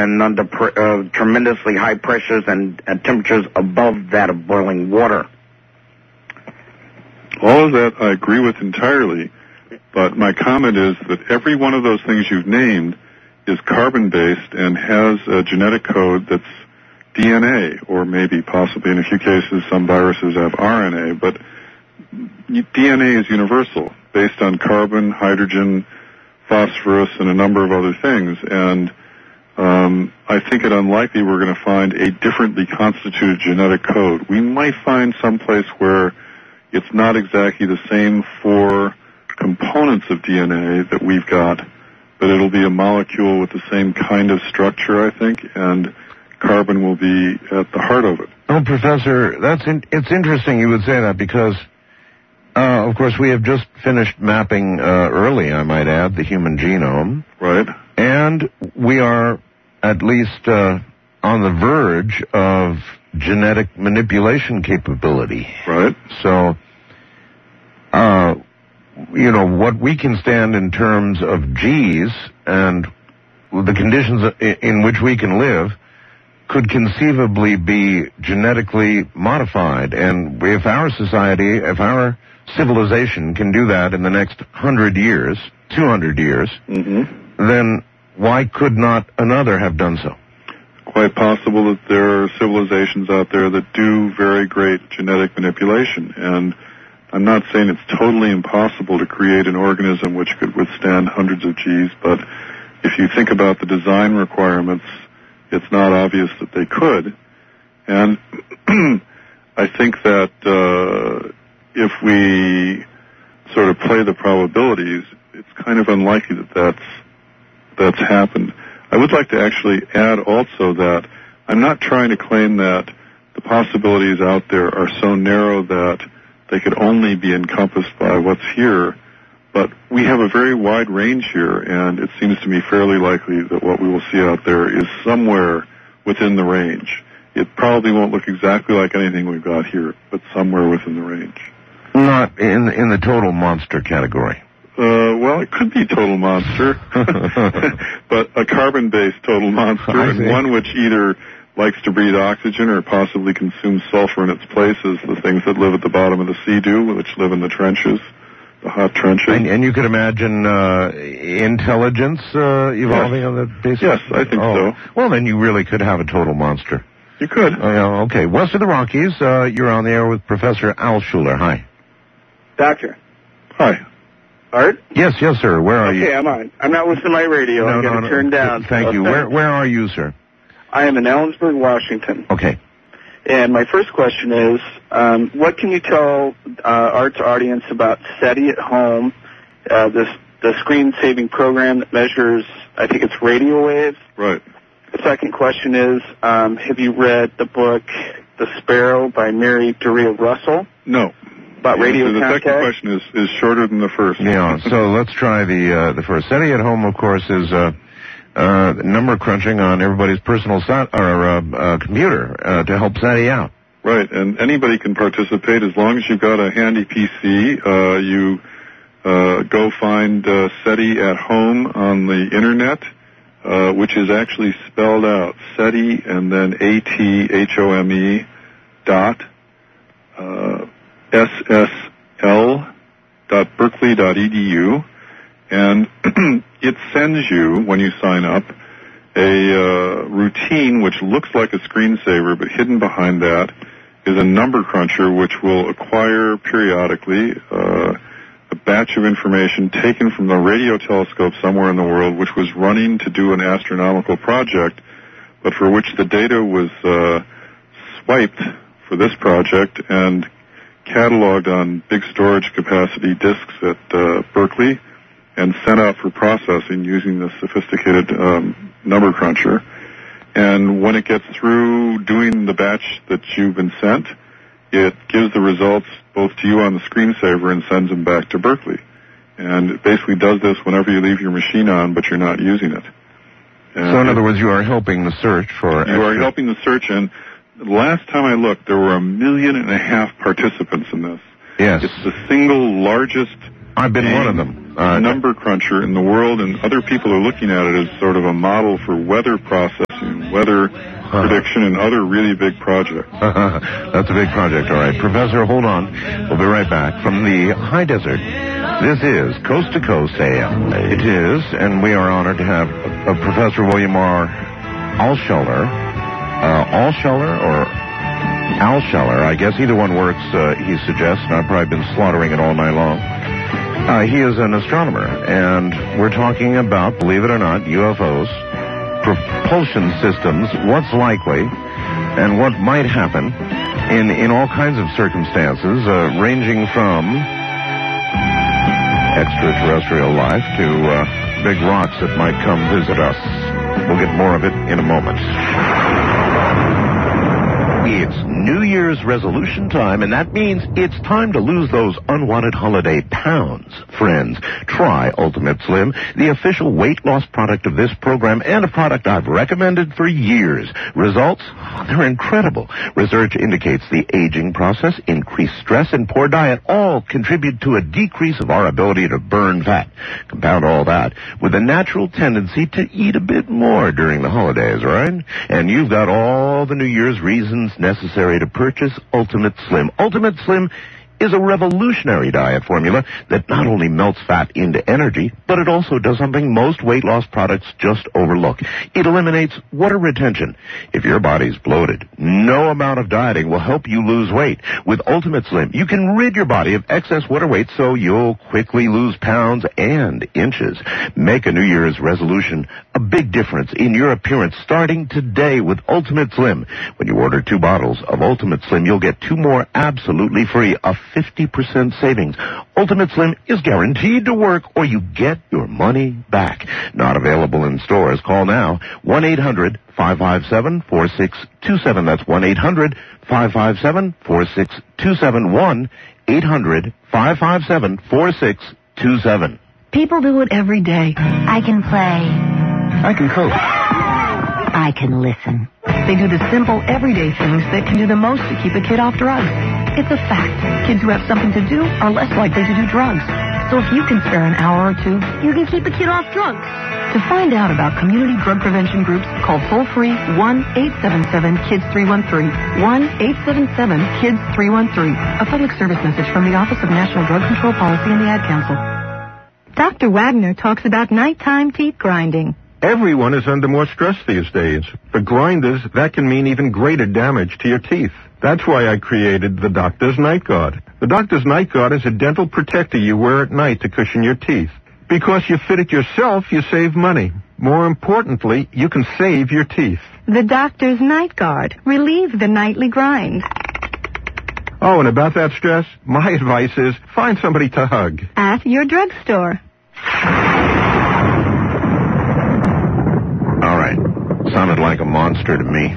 and under tremendously high pressures and temperatures above that of boiling water. All of that I agree with entirely, but my comment is that every one of those things you've named is carbon-based and has a genetic code that's DNA, or maybe possibly in a few cases some viruses have RNA, but DNA is universal, based on carbon, hydrogen, phosphorus, and a number of other things, and I think it unlikely we're going to find a differently constituted genetic code. We might find some place where it's not exactly the same four components of DNA that we've got, but it'll be a molecule with the same kind of structure, I think, and carbon will be at the heart of it. Oh, Professor, it's interesting you would say that because, of course, we have just finished mapping early, I might add, the human genome. Right. And we are at least on the verge of genetic manipulation capability. Right. So, what we can stand in terms of G's and the conditions in which we can live could conceivably be genetically modified. And if our society, if our civilization can do that in the next 100 years, 200 years, then why could not another have done so? Quite possible that there are civilizations out there that do very great genetic manipulation, and I'm not saying it's totally impossible to create an organism which could withstand hundreds of Gs, but if you think about the design requirements, it's not obvious that they could. And I think that if we sort of play the probabilities, it's kind of unlikely that that's happened. I would like to actually add also that I'm not trying to claim that the possibilities out there are so narrow that they could only be encompassed by what's here, but we have a very wide range here, and it seems to me fairly likely that what we will see out there is somewhere within the range. It probably won't look exactly like anything we've got here, but somewhere within the range. Not in the total monster category. Well, it could be total monster, but a carbon-based total monster, and one which either likes to breathe oxygen or possibly consumes sulfur in its place, as the things that live at the bottom of the sea do, which live in the trenches, the hot trenches. And you could imagine intelligence evolving on the basis? Yes, I think so. Well, then you really could have a total monster. You could. Okay, west of the Rockies, you're on the air with Professor Al Schuler. Hi. Doctor. Hi. Art? Yes, sir. Where are you? Okay, I'm on. I'm not listening to my radio. I'm going to turn down. Thank you. Where are you, sir? I am in Ellensburg, Washington. Okay. And my first question is, what can you tell Art's audience about SETI at home, the screen-saving program that measures, I think it's radio waves? Right. The second question is, have you read the book The Sparrow by Mary Doria Russell? No. About radio contact? The second question is shorter than the first. Yeah, so let's try the first. SETI at home, of course, is number crunching on everybody's personal computer to help SETI out. Right, and anybody can participate as long as you've got a handy PC. You go find SETI at home on the internet, which is actually spelled out SETI and then ATHOME dot ssl.berkeley.edu, and it sends you, when you sign up, a routine which looks like a screensaver, but hidden behind that is a number cruncher which will acquire periodically a batch of information taken from the radio telescope somewhere in the world, which was running to do an astronomical project, but for which the data was swiped for this project and cataloged on big storage capacity disks at Berkeley and sent out for processing using this sophisticated number cruncher. And when it gets through doing the batch that you've been sent, it gives the results both to you on the screensaver and sends them back to Berkeley. And it basically does this whenever you leave your machine on, but you're not using it. And so in other words, you are helping the search for... You are helping the search, and last time I looked, there were 1.5 million participants in this. Yes. It's the single largest... I've been one of them. number cruncher in the world, and other people are looking at it as sort of a model for weather processing, weather prediction, and other really big projects. That's a big project, all right. Professor, hold on. We'll be right back. From the high desert, this is Coast to Coast AM. It is, and we are honored to have Professor William R. Altshuler. Altshuler or Altshuler, I guess either one works, he suggests, and I've probably been slaughtering it all night long. He is an astronomer, and we're talking about, believe it or not, UFOs, propulsion systems, what's likely, and what might happen in all kinds of circumstances, ranging from extraterrestrial life to big rocks that might come visit us. We'll get more of it in a moment. It's New Year's resolution time, and that means it's time to lose those unwanted holiday pounds. Friends, try Ultimate Slim, the official weight loss product of this program and a product I've recommended for years. Results? They're incredible. Research indicates the aging process, increased stress, and poor diet all contribute to a decrease of our ability to burn fat. Compound all that with a natural tendency to eat a bit more during the holidays, right? And you've got all the New Year's reasons necessary to purchase Ultimate Slim. Ultimate Slim is a revolutionary diet formula that not only melts fat into energy, but it also does something most weight loss products just overlook. It eliminates water retention. If your body's bloated, no amount of dieting will help you lose weight. With Ultimate Slim, you can rid your body of excess water weight so you'll quickly lose pounds and inches. Make a New Year's resolution a big difference in your appearance starting today with Ultimate Slim. When you order 2 bottles of Ultimate Slim, you'll get 2 more absolutely free, a 50% savings. Ultimate Slim is guaranteed to work or you get your money back. Not available in stores. Call now. 1-800-557-4627. That's 1-800-557-4627. 1-800-557-4627. People do it every day. I can play. I can cook. I can listen. They do the simple, everyday things that can do the most to keep a kid off drugs. It's a fact. Kids who have something to do are less likely to do drugs. So if you can spare an hour or two, you can keep a kid off drugs. To find out about community drug prevention groups, call toll-free 1-877-KIDS-313. 1-877-KIDS-313. A public service message from the Office of National Drug Control Policy and the Ad Council. Dr. Wagner talks about nighttime teeth grinding. Everyone is under more stress these days. For grinders, that can mean even greater damage to your teeth. That's why I created the Doctor's Night Guard. The Doctor's Night Guard is a dental protector you wear at night to cushion your teeth. Because you fit it yourself, you save money. More importantly, you can save your teeth. The Doctor's Night Guard. Relieve the nightly grind. Oh, and about that stress, my advice is find somebody to hug. At your drugstore. All right. Sounded like a monster to me.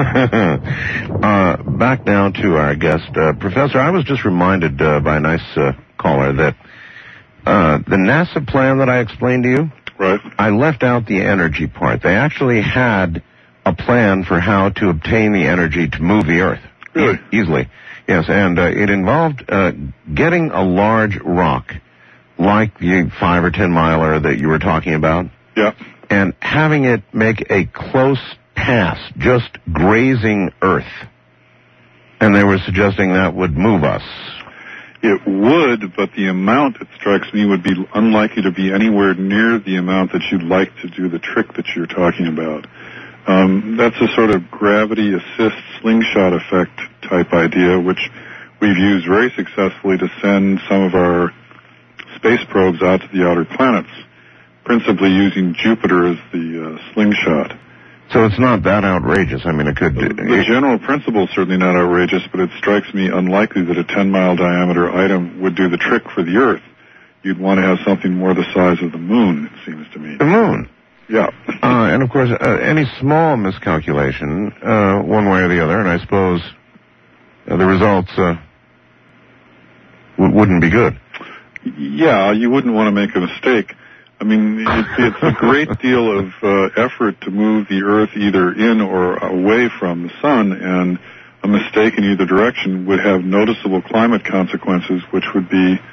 Back now to our guest. Professor, I was just reminded by a nice caller that the NASA plan that I explained to you, Right. I left out the energy part. They actually had a plan for how to obtain the energy to move the Earth. Really? Easily. Yes, and it involved getting a large rock, like the 5 or 10 miler that you were talking about. Yeah. And having it make a close pass, just grazing Earth. And they were suggesting that would move us. It would, but the amount, it strikes me, would be unlikely to be anywhere near the amount that you'd like to do the trick that you're talking about. That's a sort of gravity assist slingshot effect type idea, which we've used very successfully to send some of our space probes out to the outer planets, principally using Jupiter as the slingshot. So it's not that outrageous. I mean, it could... The general principle is certainly not outrageous, but it strikes me unlikely that a 10-mile diameter item would do the trick for the Earth. You'd want to have something more the size of the moon, it seems to me. The moon? Yeah. And, of course, any small miscalculation, one way or the other, and I suppose the results wouldn't be good. Yeah, you wouldn't want to make a mistake. I mean, it's a great deal of effort to move the Earth either in or away from the sun, and a mistake in either direction would have noticeable climate consequences, which would be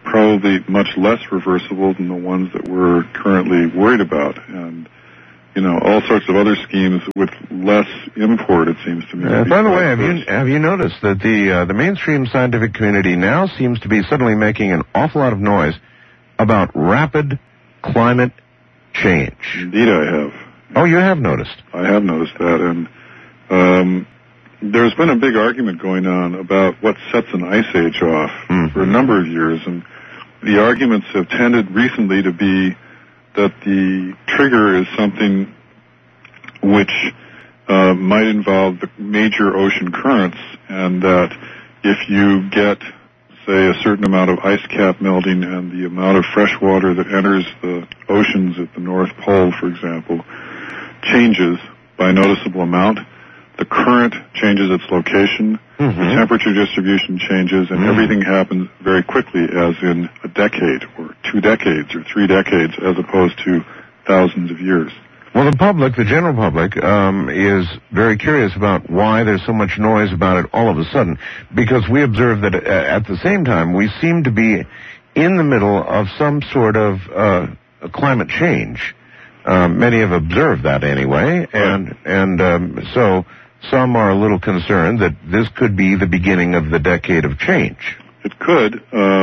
probably much less reversible than the ones that we're currently worried about. And, all sorts of other schemes with less import, it seems to me. By the way, have you noticed that the mainstream scientific community now seems to be suddenly making an awful lot of noise about rapid climate change? Indeed, I have. Oh, you have noticed? I have noticed that, and there's been a big argument going on about what sets an ice age off for a number of years, and the arguments have tended recently to be that the trigger is something which might involve the major ocean currents, and that if you get, say, a certain amount of ice cap melting and the amount of fresh water that enters the oceans at the North Pole, for example, changes by a noticeable amount, the current changes its location, the temperature distribution changes, and everything happens very quickly, as in a decade or 2 decades or 3 decades, as opposed to thousands of years. Well, the public, the general public, is very curious about why there's so much noise about it all of a sudden, because we observe that at the same time we seem to be in the middle of some sort of climate change. Many have observed that anyway, and so some are a little concerned that this could be the beginning of the decade of change. It could.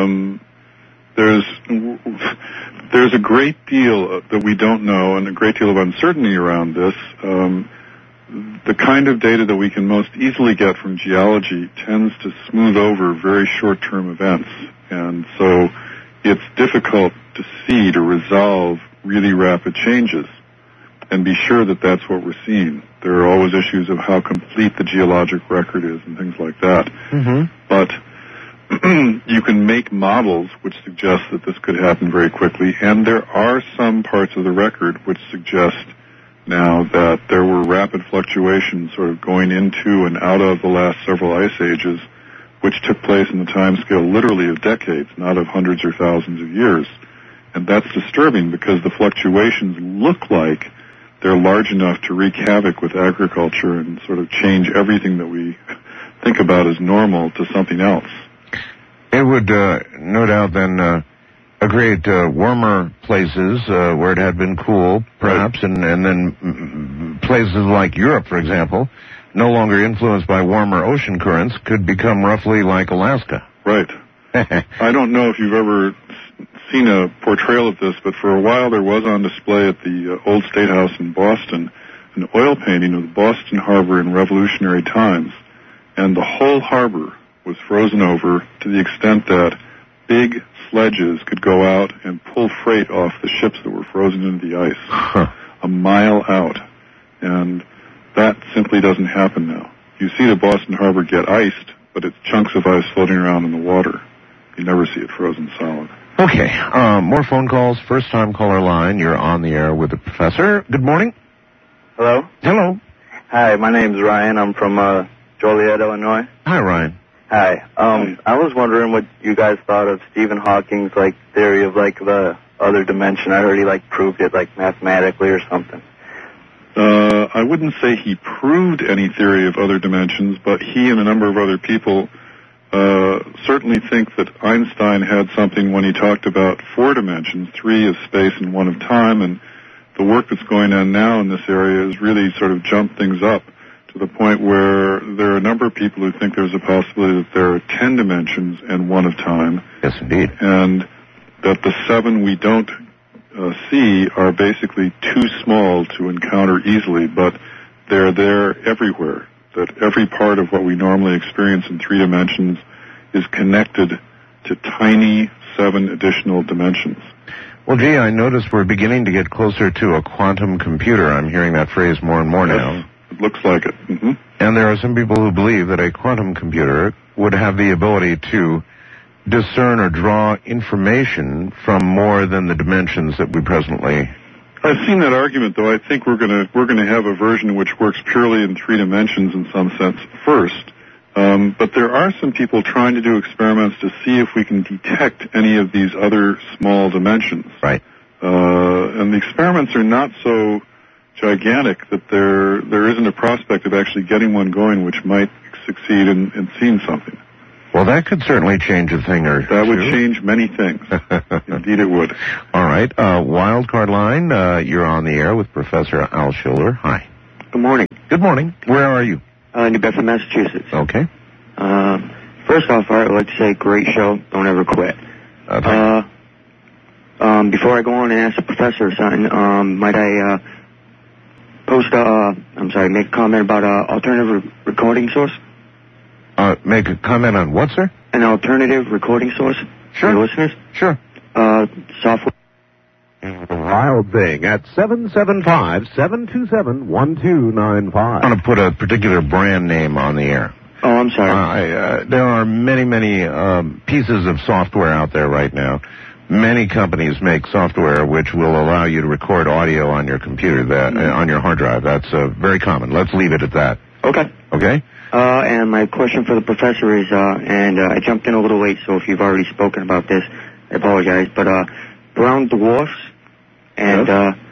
There's a great deal that we don't know and a great deal of uncertainty around this. The kind of data that we can most easily get from geology tends to smooth over very short-term events, and so it's difficult to resolve really rapid changes and be sure that that's what we're seeing. There are always issues of how complete the geologic record is and things like that. But you can make models which suggest that this could happen very quickly, and there are some parts of the record which suggest now that there were rapid fluctuations sort of going into and out of the last several ice ages, which took place in the time scale literally of decades, not of hundreds or thousands of years. And that's disturbing because the fluctuations look like they're large enough to wreak havoc with agriculture and sort of change everything that we think about as normal to something else. It would, no doubt, then create warmer places where it had been cool, perhaps, and then places like Europe, for example, no longer influenced by warmer ocean currents, could become roughly like Alaska. Right. I don't know if you've ever seen a portrayal of this, but for a while there was on display at the Old State House in Boston an oil painting of the Boston Harbor in Revolutionary times, and the whole harbor was frozen over to the extent that big sledges could go out and pull freight off the ships that were frozen into the ice a mile out. And that simply doesn't happen now. You see the Boston Harbor get iced, but it's chunks of ice floating around in the water. You never see it frozen solid. Okay, more phone calls. First-time caller line. You're on the air with the professor. Good morning. Hello? Hello. Hi, my name's Ryan. I'm from Joliet, Illinois. Hi, Ryan. Hi. I was wondering what you guys thought of Stephen Hawking's theory of the other dimension. I heard he proved it mathematically or something. I wouldn't say he proved any theory of other dimensions, but he and a number of other people certainly think that Einstein had something when he talked about 4 dimensions, 3 of space and 1 of time, and the work that's going on now in this area has really sort of jumped things up to the point where there are a number of people who think there's a possibility that there are 10 dimensions and 1 of time. Yes, indeed. And that the 7 we don't see are basically too small to encounter easily, but they're there everywhere. That every part of what we normally experience in 3 dimensions is connected to tiny 7 additional dimensions. Well, gee, I notice we're beginning to get closer to a quantum computer. I'm hearing that phrase more and more now. It looks like it. Mm-hmm. And there are some people who believe that a quantum computer would have the ability to discern or draw information from more than the dimensions that we presently... I've seen that argument, though. I think we're going to have a version which works purely in 3 dimensions in some sense first. But there are some people trying to do experiments to see if we can detect any of these other small dimensions. Right. And the experiments are not so gigantic that there isn't a prospect of actually getting one going which might succeed in seeing something. Well, that could certainly change a thing or two. That would change many things. Indeed it would. All right. Wildcard line, you're on the air with Professor Al Schuler. Hi. Good morning. Good morning. Where are you? New Bedford, Massachusetts. Okay. First off, I'd like to say great show. Don't ever quit. Before I go on and ask the professor something, might I make a comment about alternative recording source? Make a comment on what, sir? An alternative recording source? Sure. For your listeners? Sure. Software. The Wild Thing at 775-727-1295. I want to put a particular brand name on the air. Oh, I'm sorry. There are many pieces of software out there right now. Many companies make software which will allow you to record audio on your computer, on your hard drive. That's very common. Let's leave it at that. Okay. Okay? And my question for the professor is, I jumped in a little late, so if you've already spoken about this, I apologize, but brown dwarfs, and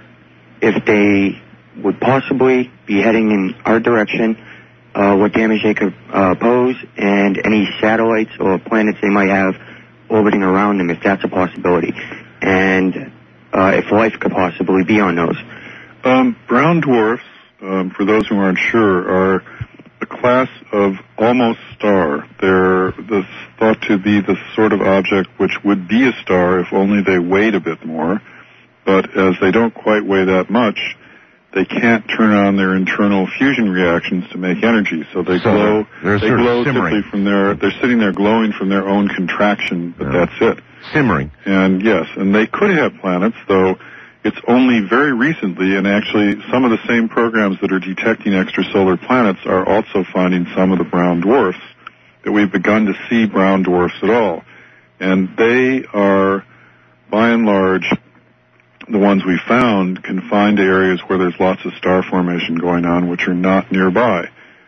if they would possibly be heading in our direction, what damage they could pose, and any satellites or planets they might have orbiting around them, if that's a possibility, and if life could possibly be on those. Brown dwarfs, for those who aren't sure, are a class of almost star. They're thought to be the sort of object which would be a star if only they weighed a bit more, but as they don't quite weigh that much, they can't turn on their internal fusion reactions to make energy, so they glow. They glow simply from they're sitting there glowing from their own contraction, but that's it. Simmering. And yes, and they could have planets, though it's only very recently, and actually some of the same programs that are detecting extrasolar planets are also finding some of the brown dwarfs, that we've begun to see brown dwarfs at all. And they are, by and large, the ones we found confined to areas where there's lots of star formation going on, which are not nearby.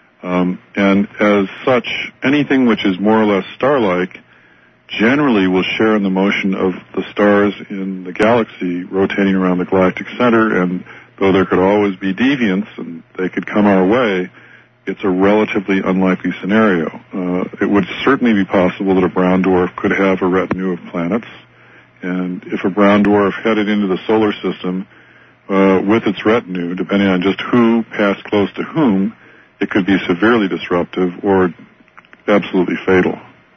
And as such, anything which is more or less star-like generally will share in the motion of the stars in the galaxy rotating around the galactic center, and though there could always be deviants and they could come our way, it's a relatively unlikely scenario. It would certainly be possible that a brown dwarf could have a retinue of planets, and if a brown dwarf headed into the solar system with its retinue, depending on just who passed close to whom, it could be severely disruptive or absolutely fatal.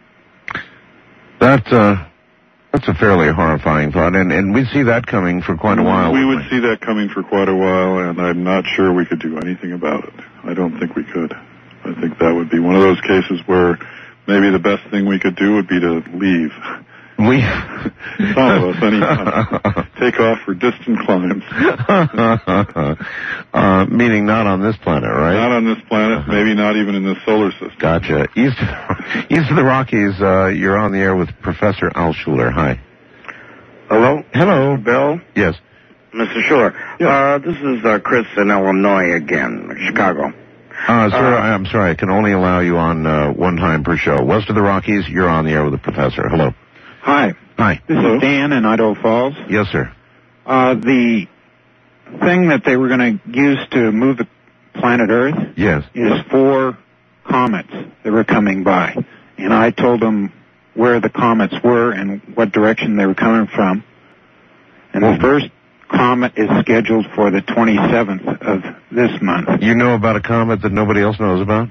That's a fairly horrifying thought, and we see that coming for quite a while. We would see that coming for quite a while, and I'm not sure we could do anything about it. I don't think we could. I think that would be one of those cases where maybe the best thing we could do would be to leave. Some of us, anytime. Take off for distant climes. Meaning not on this planet, right? Not on this planet, maybe not even in this solar system. Gotcha. East of the Rockies, you're on the air with Professor Al Schuler. Hi. Hello? Hello. Bill? Yes. Mr. Schuler. Yes. This is Chris in Illinois again, Chicago. Sir, I'm sorry. I can only allow you on one time per show. West of the Rockies, you're on the air with the professor. Hello. Hi. Hi. This is Dan in Idaho Falls. Yes, sir. The thing that they were going to use to move the planet Earth is 4 comets that were coming by. And I told them where the comets were and what direction they were coming from. And the first comet is scheduled for the 27th of this month. You know about a comet that nobody else knows about?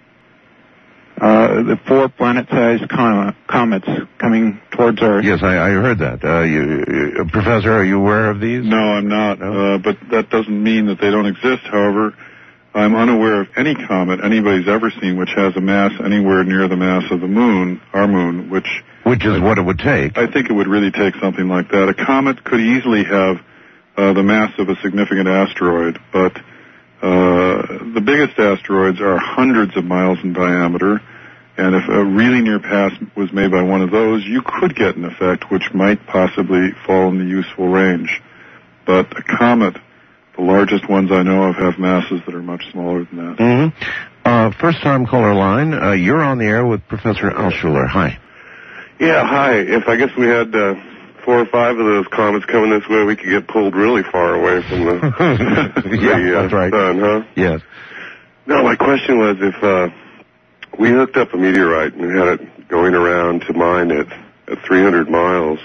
The 4 planet-sized comets coming towards Earth. Yes, I heard that. Professor, are you aware of these? No, I'm not. No? But that doesn't mean that they don't exist. However, I'm unaware of any comet anybody's ever seen which has a mass anywhere near the mass of the moon, our moon, which is what it would take. I think it would really take something like that. A comet could easily have the mass of a significant asteroid, but the biggest asteroids are hundreds of miles in diameter, and if a really near pass was made by one of those, you could get an effect which might possibly fall in the useful range. But a comet, the largest ones I know of, have masses that are much smaller than that. Mm-hmm. First-time caller line, you're on the air with Professor Al Schuler. Hi. Yeah, hi. If I guess we had 4 or 5 of those comets coming this way, we could get pulled really far away from the, that's right. sun, huh? Yes. No, my question was if we hooked up a meteorite and had it going around to mine at 300 miles.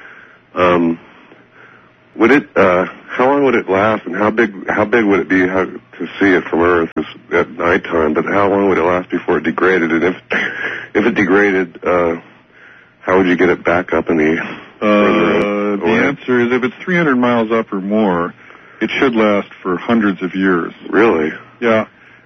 How long would it last, and how big would it be to see it from Earth at nighttime? But how long would it last before it degraded? And if it degraded, how would you get it back up in the? The answer is if it's 300 miles up or more, it should last for hundreds of years. Really? Yeah.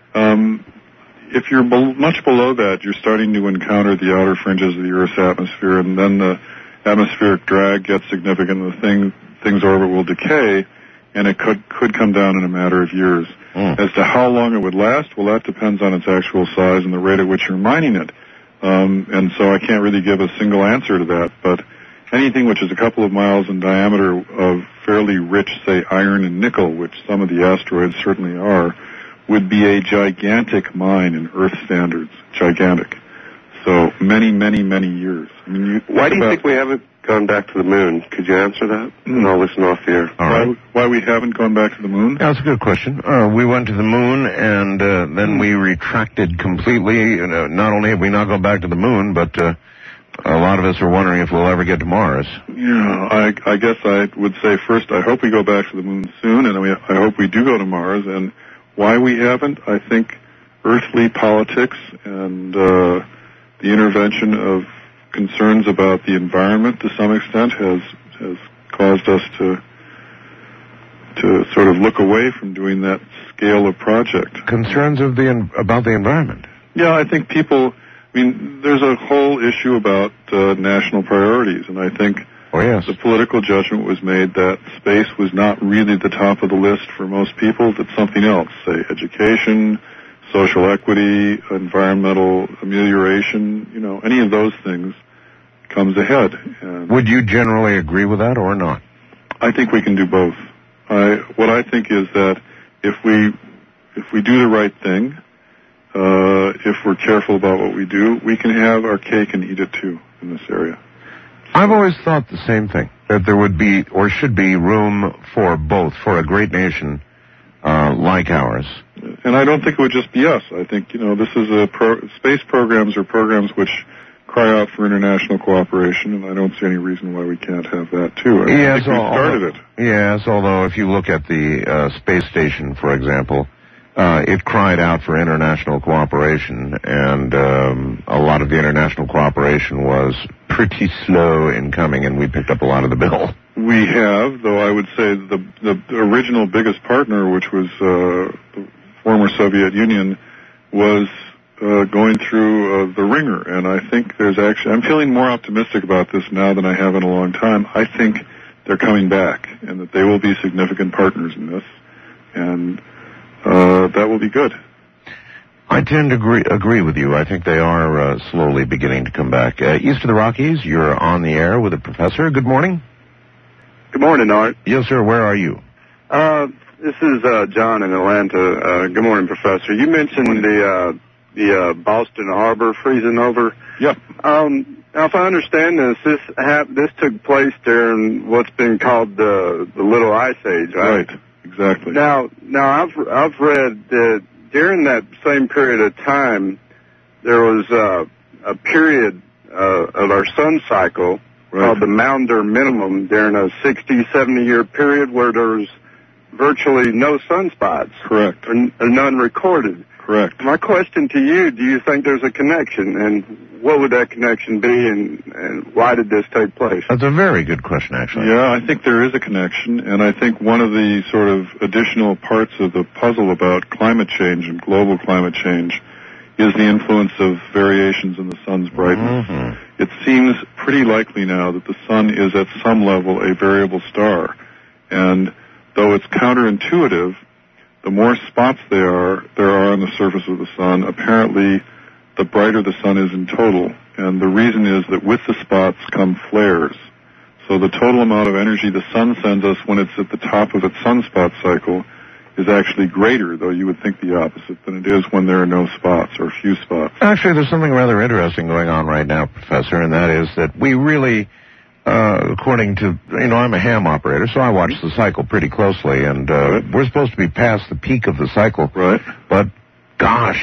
If you're much below that, you're starting to encounter the outer fringes of the Earth's atmosphere, and then the atmospheric drag gets significant, and the thing's orbit will decay, and it could come down in a matter of years. As to how long it would last, well, that depends on its actual size and the rate at which you're mining it. And so I can't really give a single answer to that, but anything which is a couple of miles in diameter of fairly rich, say, iron and nickel, which some of the asteroids certainly are, would be a gigantic mine in Earth standards. Gigantic. So many, many, many years. I mean, why do you think we haven't gone back to the moon? Could you answer that? And I'll listen off the air. All right. Why we haven't gone back to the moon? That's a good question. We went to the moon, and then we retracted completely. Not only have we not gone back to the moon, but a lot of us are wondering if we'll ever get to Mars. Yeah, I guess I would say first I hope we go back to the moon soon, and I hope we do go to Mars. And why we haven't, I think earthly politics and the intervention of concerns about the environment to some extent has caused us to sort of look away from doing that scale of project. Concerns about the environment? Yeah, I think there's a whole issue about national priorities, and I think the political judgment was made that space was not really the top of the list for most people, that something else, say education, social equity, environmental amelioration, any of those things comes ahead. And would you generally agree with that or not? I think we can do both. What I think is that if we do the right thing, if we're careful about what we do, we can have our cake and eat it too in this area. I've always thought the same thing, that there would be or should be room for both, for a great nation like ours. And I don't think it would just be us. I think, this is space programs are programs which cry out for international cooperation, and I don't see any reason why we can't have that too. I think we started it. Yes, although if you look at the space station, for example, it cried out for international cooperation, and a lot of the international cooperation was pretty slow in coming, and we picked up a lot of the bill. We have, though I would say the original biggest partner, which was the former Soviet Union, was going through the ringer, and I think I'm feeling more optimistic about this now than I have in a long time. I think they're coming back, and that they will be significant partners in this, and that will be good. I tend to agree with you. I think they are slowly beginning to come back. East of the Rockies, you're on the air with a professor. Good morning. Good morning, Art. Yes, sir. Where are you? This is John in Atlanta. Good morning, Professor. You mentioned the Boston Harbor freezing over. Yep. Now, if I understand this took place during what's been called the Little Ice Age, right? Right. Exactly. Now I've read that during that same period of time, there was a period of our sun cycle called the Maunder minimum during a 60, 70-year period where there was virtually no sunspots. Correct. Or none recorded. Correct. My question to you, do you think there's a connection, and what would that connection be, and why did this take place? That's a very good question, actually. Yeah, I think there is a connection, and I think one of the sort of additional parts of the puzzle about climate change and global climate change is the influence of variations in the sun's brightness. Mm-hmm. It seems pretty likely now that the sun is at some level a variable star, and though it's counterintuitive, the more spots there are on the surface of the sun, apparently the brighter the sun is in total. And the reason is that with the spots come flares. So the total amount of energy the sun sends us when it's at the top of its sunspot cycle is actually greater, though you would think the opposite, than it is when there are no spots or few spots. Actually, there's something rather interesting going on right now, Professor, and that is that we really, according to, I'm a ham operator, so I watch the cycle pretty closely, and we're supposed to be past the peak of the cycle. Right. But, gosh,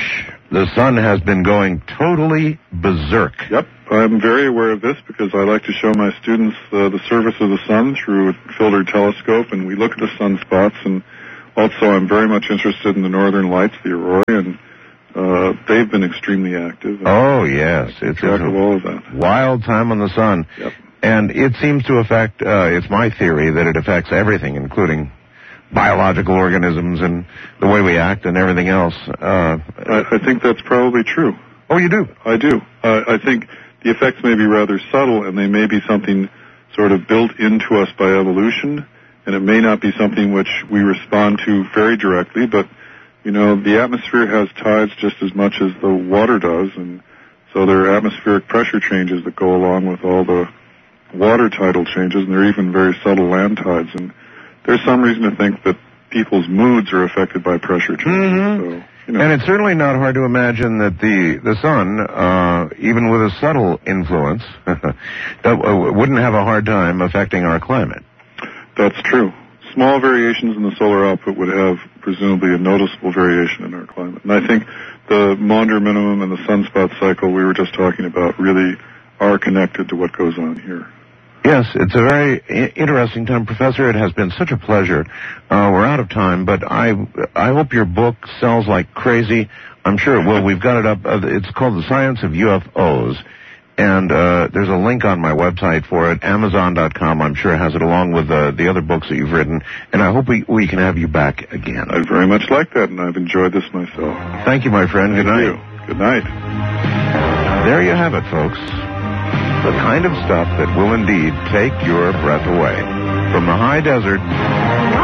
The sun has been going totally berserk. Yep, I'm very aware of this because I like to show my students the surface of the sun through a filtered telescope, and we look at the sunspots, and also I'm very much interested in the northern lights, the aurora, and they've been extremely active. Oh, yes. It's track of all of that. Wild time on the sun. Yep. And it seems to affect, it's my theory that it affects everything, including biological organisms and the way we act and everything else. I think that's probably true. Oh, you do? I do. I think the effects may be rather subtle, and they may be something sort of built into us by evolution, and it may not be something which we respond to very directly, but, you know, the atmosphere has tides just as much as the water does, and so there are atmospheric pressure changes that go along with all the water tidal changes, and there are even very subtle land tides, and there's some reason to think that people's moods are affected by pressure changes. Mm-hmm. So, you know. And it's certainly not hard to imagine that the sun, even with a subtle influence, wouldn't have a hard time affecting our climate. That's true. Small variations in the solar output would have presumably a noticeable variation in our climate. And I think the Maunder minimum and the sunspot cycle we were just talking about really are connected to what goes on here. Yes, it's a very interesting time, Professor. It has been such a pleasure. We're out of time, but I hope your book sells like crazy. I'm sure it will. We've got it up. It's called The Science of UFOs, and there's a link on my website for it, Amazon.com. I'm sure it has it along with the other books that you've written, and I hope we can have you back again. I'd very much like that, and I've enjoyed this myself. Thank you, my friend. Good night. Thank you. Good night. There you have it, folks. The kind of stuff that will indeed take your breath away. From the high desert